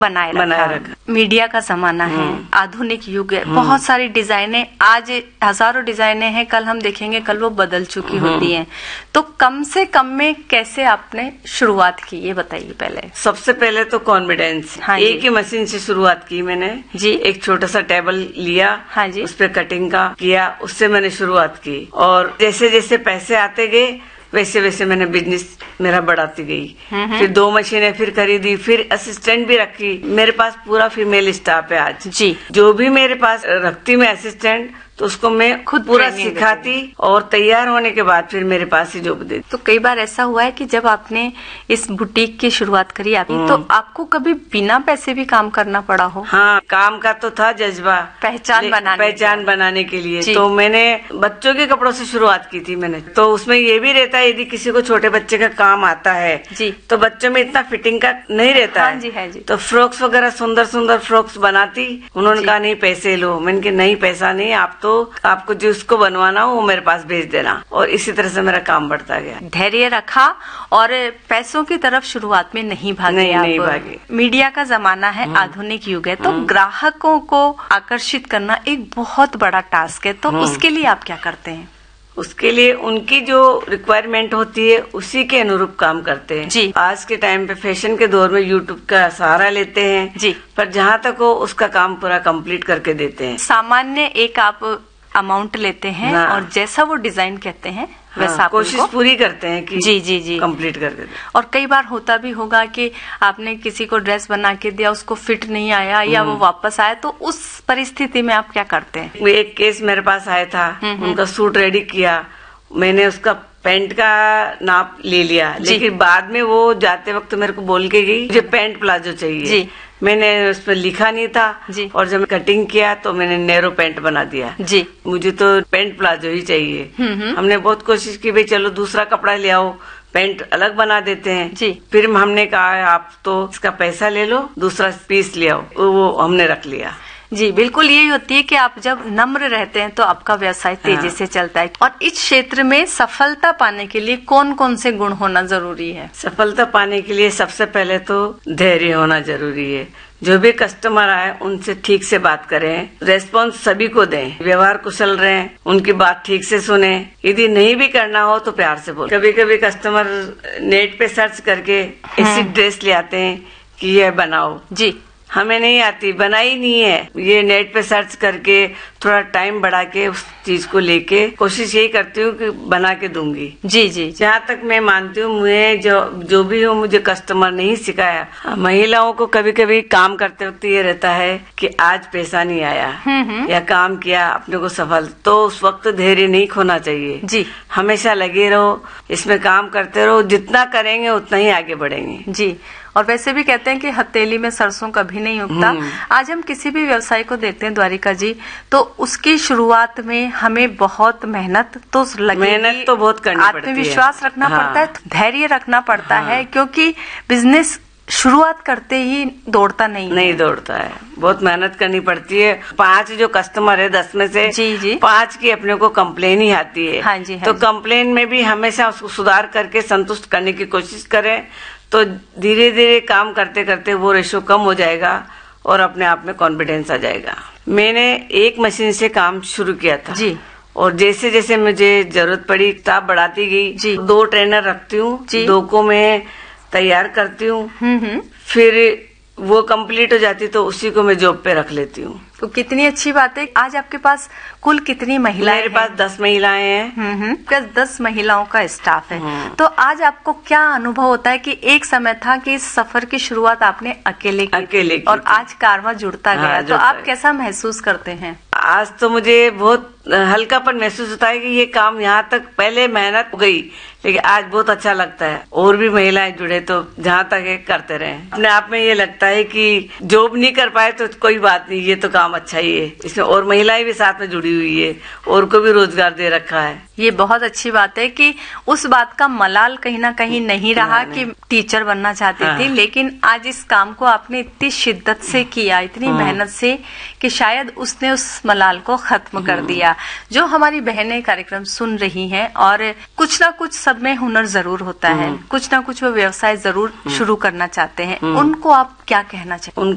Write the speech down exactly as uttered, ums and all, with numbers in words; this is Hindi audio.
बनाए रखा, बनाए रखा। मीडिया का जमाना है, आधुनिक युग है, बहुत सारी डिजाइनें, आज हजारों डिजाइनें हैं, कल हम देखेंगे कल वो बदल चुकी होती हैं। तो कम से कम में कैसे आपने शुरुआत की, ये बताइए पहले। सबसे पहले तो कॉन्फिडेंस, हाँ एक ही मशीन से शुरुआत की मैंने जी। एक छोटा सा टेबल लिया, हाँ जी। उस पर कटिंग का किया, उससे मैंने शुरुआत की और जैसे जैसे पैसे आते गए वैसे वैसे मैंने बिजनेस मेरा बढ़ाती गई। फिर दो मशीनें फिर खरीदी, फिर असिस्टेंट भी रखी। मेरे पास पूरा फीमेल स्टाफ है आज जी। जो भी मेरे पास रखती मैं असिस्टेंट, तो उसको मैं खुद पूरा ट्रेनिंग सिखाती और तैयार होने के बाद फिर मेरे पास ही जॉब देती। तो कई बार ऐसा हुआ है कि जब आपने इस बुटीक की शुरुआत करी आपकी, तो आपको कभी बिना पैसे भी काम करना पड़ा हो? हाँ, काम का तो था जज्बा, पहचान बनाने पहचान बनाने के लिए। जी। तो मैंने बच्चों के कपड़ों से शुरुआत की थी मैंने, तो उसमें ये भी रहता है यदि किसी को छोटे बच्चे का काम आता है जी, तो बच्चों में इतना फिटिंग का नहीं रहता हाँ है। जी, है जी। तो फ्रॉक्स वगैरह सुंदर सुंदर फ्रॉक्स बनाती। उन्होंने कहा नहीं पैसे लो, मैंने कहा नहीं पैसा नहीं, आप तो आपको जिसको बनवाना हो वो मेरे पास भेज देना। और इसी तरह से मेरा काम बढ़ता गया। धैर्य रखा और पैसों की तरफ शुरुआत में नहीं भागे नहीं, आप। नहीं भागे। मीडिया का जमाना है, आधुनिक युग है, तो ग्राहकों को आकर्षित करना एक बहुत बड़ा टास्क है। तो उसके लिए आप क्या करते हैं? उसके लिए उनकी जो रिक्वायरमेंट होती है उसी के अनुरूप काम करते हैं जी। आज के टाइम पे फैशन के दौर में यूट्यूब का सहारा लेते हैं जी। पर जहाँ तक हो उसका काम पूरा कंप्लीट करके देते हैं। सामान्य एक आप अमाउंट लेते हैं हाँ। और जैसा वो डिजाइन कहते हैं वैसा हाँ, आप कोशिश उनको पूरी करते हैं कि जी जी जी कंप्लीट करके दें। और कई बार होता भी होगा कि आपने किसी को ड्रेस बना के दिया, उसको फिट नहीं आया या वो वापस आया, तो उस परिस्थिति में आप क्या करते हैं? वो एक केस मेरे पास आया था, उनका सूट रेडी किया, मैंने उसका पैंट का नाप ले लिया, लेकिन बाद में वो जाते वक्त मेरे को बोल के गई मुझे पैंट प्लाजो चाहिए जी। मैंने उस पर लिखा नहीं था जी। और जब कटिंग किया तो मैंने नैरो पैंट बना दिया जी। मुझे तो पैंट प्लाजो ही चाहिए। हमने बहुत कोशिश की भाई चलो दूसरा कपड़ा ले आओ, पैंट अलग बना देते हैं जी। फिर हमने कहा आप तो इसका पैसा ले लो, दूसरा पीस ले आओ, वो हमने रख लिया। जी बिल्कुल, यही होती है कि आप जब नम्र रहते हैं तो आपका व्यवसाय तेजी हाँ। से चलता है। और इस क्षेत्र में सफलता पाने के लिए कौन कौन से गुण होना जरूरी है? सफलता पाने के लिए सबसे पहले तो धैर्य होना जरूरी है। जो भी कस्टमर आए उनसे ठीक से बात करें, रेस्पॉन्स सभी को दें, व्यवहार कुशल रहें, उनकी बात ठीक से सुने। यदि नहीं भी करना हो तो प्यार से बोले। कभी कभी कस्टमर नेट पे सर्च करके ऐसी ड्रेस ले आते हैं कि ये बनाओ जी, हमें नहीं आती, बनाई नहीं है। ये नेट पे सर्च करके थोड़ा टाइम बढ़ा के उस चीज को लेके कोशिश यही करती हूँ कि बना के दूंगी। जी जी जहाँ तक मैं मानती हूँ मुझे जो जो भी हो मुझे कस्टमर नहीं सिखाया। महिलाओं को कभी कभी काम करते वक्त ये रहता है कि आज पैसा नहीं आया या काम किया अपने को सफल, तो उस वक्त धैर्य नहीं खोना चाहिए जी। हमेशा लगे रहो, इसमें काम करते रहो, जितना करेंगे उतना ही आगे बढ़ेंगे जी। और वैसे भी कहते हैं कि हथेली में सरसों कभी नहीं उगता। आज हम किसी भी व्यवसाय को देखते हैं द्वारिका जी, तो उसकी शुरुआत में हमें बहुत मेहनत तो लगेगी, मेहनत तो बहुत करनी पड़ती है, आत्मविश्वास रखना हाँ। पड़ता है, धैर्य रखना पड़ता हाँ। है, क्योंकि बिजनेस शुरुआत करते ही दौड़ता नहीं नहीं है। दौड़ता है, बहुत मेहनत करनी पड़ती है। पांच जो कस्टमर है दस में से जी जी पांच की अपने को कंप्लेन ही आती है हाँ जी, हाँ तो कंप्लेन में भी हमेशा उसको सुधार करके संतुष्ट करने की कोशिश करें, तो धीरे धीरे काम करते करते वो रेशो कम हो जाएगा और अपने आप में कॉन्फिडेंस आ जाएगा। मैंने एक मशीन से काम शुरू किया था जी, और जैसे जैसे मुझे जरूरत पड़ी किताब बढ़ाती गई जी। दो ट्रेनर रखती हूँ, दो को मैं तैयार करती हूँ, फिर वो कंप्लीट हो जाती तो उसी को मैं जॉब पे रख लेती हूँ। तो कितनी अच्छी बात है। आज आपके पास कुल कितनी महिलाएं? मेरे पास दस महिलाएं हैं। हम्म दस महिलाओं का स्टाफ है। तो आज आपको क्या अनुभव होता है कि एक समय था कि इस सफर की शुरुआत आपने अकेले की अकेले की और आज कारवां जुड़ता गया, हाँ, तो आप कैसा महसूस करते हैं? आज तो मुझे बहुत हल्कापन महसूस होता है कि ये काम यहाँ तक पहले मेहनत हो गई, लेकिन आज बहुत अच्छा लगता है। और भी महिलाएं जुड़े तो जहाँ तक है करते रहे। अपने आप में ये लगता है कि जॉब नहीं कर पाए तो कोई बात नहीं, ये तो काम अच्छा ही है। इसमें और महिलाएं भी साथ में जुड़ी हुई है, और को भी रोजगार दे रखा है। ये बहुत अच्छी बात है कि उस बात का मलाल कहीं ना कहीं नहीं रहा कि टीचर बनना चाहती थी, लेकिन आज इस काम को आपने इतनी शिद्दत से किया, इतनी मेहनत से, कि शायद उसने उस मलाल को खत्म कर दिया। जो हमारी बहनें कार्यक्रम सुन रही हैं और कुछ ना कुछ सब में हुनर जरूर होता है, कुछ ना कुछ वो व्यवसाय जरूर शुरू करना चाहते हैं, उनको आप क्या कहना चाहते हैं?